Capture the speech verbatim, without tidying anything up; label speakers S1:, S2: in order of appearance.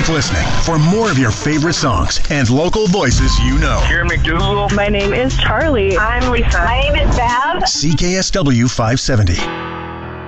S1: Keep listening for more of your favorite songs and local voices you know.
S2: Jerry McDougal.
S3: My name is Charlie.
S4: I'm Lisa.
S5: My name is Bev.
S1: C K S W five seventy.